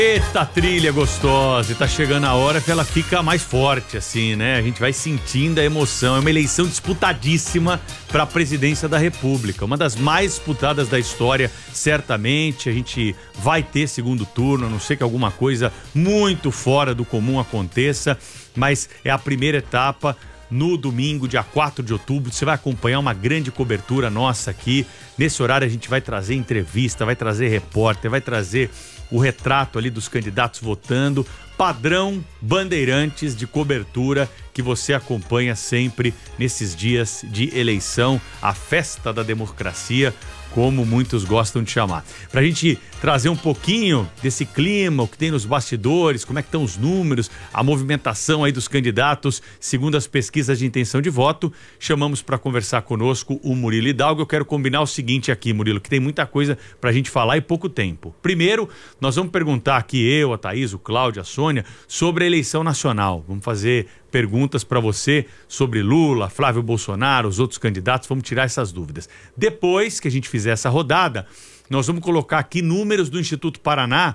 Eita, trilha gostosa, e tá chegando a hora que ela fica mais forte, assim, né? A gente vai sentindo a emoção. É uma eleição disputadíssima para a presidência da República, uma das mais disputadas da história, certamente. A gente vai ter segundo turno, a não ser que alguma coisa muito fora do comum aconteça, mas é a primeira etapa. No domingo, dia 4 de outubro, você vai acompanhar uma grande cobertura nossa aqui. Nesse horário a gente vai trazer entrevista, vai trazer repórter, vai trazer o retrato ali dos candidatos votando, padrão Bandeirantes de cobertura que você acompanha sempre nesses dias de eleição, a festa da democracia, como muitos gostam de chamar. Pra gente trazer um pouquinho desse clima, o que tem nos bastidores, como é que estão os números, a movimentação aí dos candidatos, segundo as pesquisas de intenção de voto, chamamos para conversar conosco o Murilo Hidalgo. Eu quero combinar o seguinte aqui, Murilo, que tem muita coisa pra gente falar e pouco tempo. Primeiro, nós vamos perguntar aqui, eu, a Thaís, o Cláudio, a Sônia, sobre a eleição nacional. Vamos fazer perguntas para você sobre Lula, Flávio Bolsonaro, os outros candidatos, vamos tirar essas dúvidas. Depois que a gente fizer essa rodada, nós vamos colocar aqui números do Instituto Paraná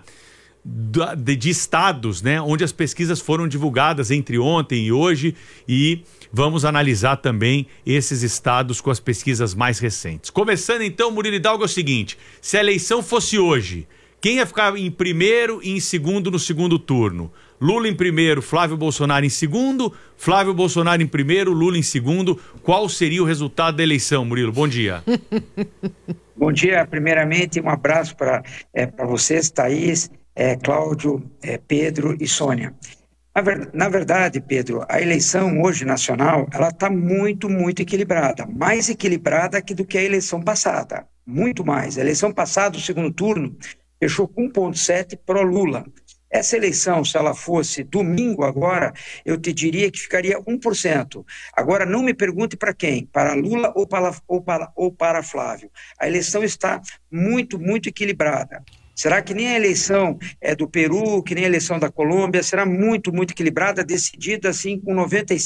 de estados, né, onde as pesquisas foram divulgadas entre ontem e hoje, e vamos analisar também esses estados com as pesquisas mais recentes. Começando então, Murilo Hidalgo, é o seguinte: se a eleição fosse hoje, quem ia ficar em primeiro e em segundo no segundo turno? Lula em primeiro, Flávio Bolsonaro em segundo, Flávio Bolsonaro em primeiro, Lula em segundo. Qual seria o resultado da eleição, Murilo? Bom dia. Bom dia. Primeiramente, um abraço para vocês, Thaís, Cláudio, Pedro e Sônia. Na verdade, Pedro, a eleição hoje nacional, ela está muito, muito equilibrada. Mais equilibrada do que a eleição passada. Muito mais. A eleição passada, o segundo turno, fechou com 1,7 pró-Lula. Essa eleição, se ela fosse domingo agora, eu te diria que ficaria 1%. Agora, não me pergunte para quem, para Lula ou para Flávio. A eleição está muito, muito equilibrada. Será que nem a eleição do Peru, que nem a eleição da Colômbia, será muito, muito equilibrada, decidida assim com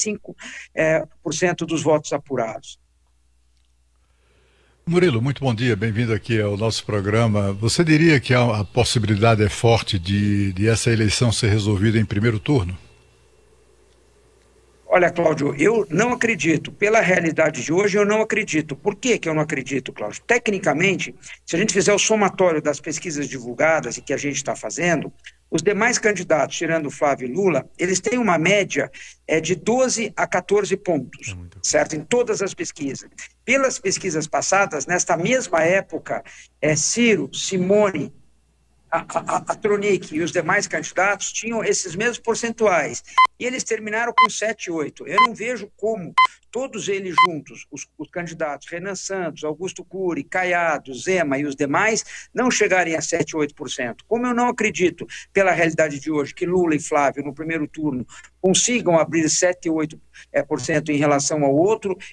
95% dos votos apurados. Murilo, muito bom dia, bem-vindo aqui ao nosso programa. Você diria que a possibilidade é forte de essa eleição ser resolvida em primeiro turno? Olha, Cláudio, eu não acredito. Pela realidade de hoje, eu não acredito. Por que eu não acredito, Cláudio? Tecnicamente, se a gente fizer o somatório das pesquisas divulgadas e que a gente está fazendo, os demais candidatos, tirando Flávio e Lula, eles têm uma média de 12 a 14 pontos, certo? Em todas as pesquisas. Pelas pesquisas passadas, nesta mesma época, Ciro, Simone, a Tronic e os demais candidatos tinham esses mesmos percentuais. E eles terminaram com 7, 8. Eu não vejo como todos eles juntos, os candidatos Renan Santos, Augusto Cury, Caiado, Zema e os demais, não chegarem a 7, 8%. Como eu não acredito, pela realidade de hoje, que Lula e Flávio, no primeiro turno, consigam abrir 7, 8% em relação ao outro,